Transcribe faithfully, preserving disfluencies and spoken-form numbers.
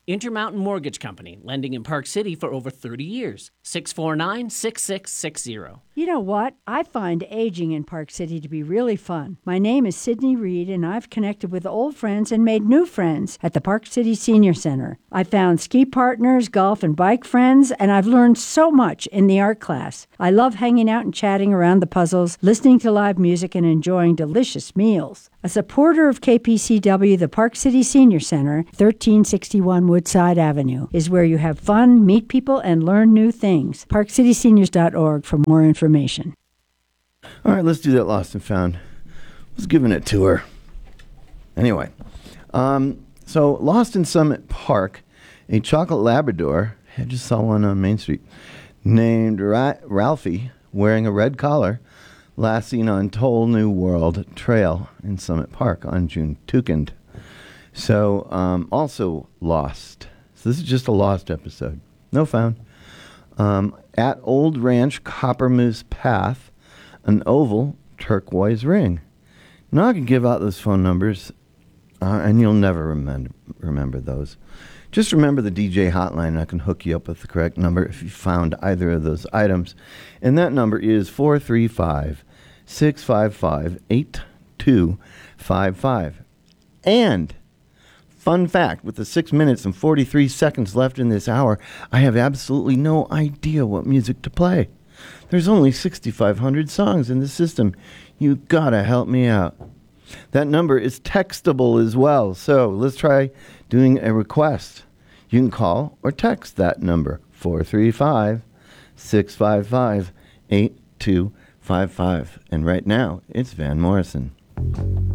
Intermountain Mortgage Company, lending in Park City for over thirty years. six four nine, six six six zero. You know what? I find aging in Park City to be really fun. My name is Sydney Reed, and I've connected with old friends and made new friends at the Park City Senior Center. I found ski partners, golf and bike friends, and I've learned so much in the art class. I love hanging out and chatting around the puzzles, listening to live music, and enjoying delicious meals. A supporter of K P C W, the Park City Senior Center, thirteen sixty-one Woodside Avenue, is where you have fun, meet people, and learn new things. park city seniors dot org for more information. All right, let's do that Lost and Found. I was giving it to her. Anyway, um, so Lost in Summit Park, a chocolate Labrador, I just saw one on Main Street, named Ra- Ralphie, wearing a red collar, last seen on Toll New World Trail in Summit Park on June second. So, um, also Lost. So this is just a Lost episode. No found. Um, at Old Ranch Copper Moose Path, an oval turquoise ring. Now I can give out those phone numbers, uh, and you'll never remember remember those. Just remember the D J hotline, and I can hook you up with the correct number if you found either of those items. And that number is four three five, six five five, eight two five five. And fun fact, with the six minutes and forty-three seconds left in this hour, I have absolutely no idea what music to play. There's only sixty-five hundred songs in the system. You gotta help me out. That number is textable as well, so let's try doing a request. You can call or text that number, four three five, six five five, eight two five five. And right now, it's Van Morrison.